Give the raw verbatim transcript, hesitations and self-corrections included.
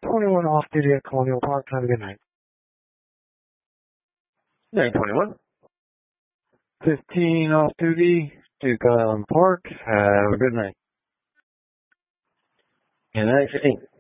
twenty-one off duty at Colonial Park. Have a good night. nine twenty-one. fifteen off duty, Duke Island Park. Have a good night. And nine fifteen.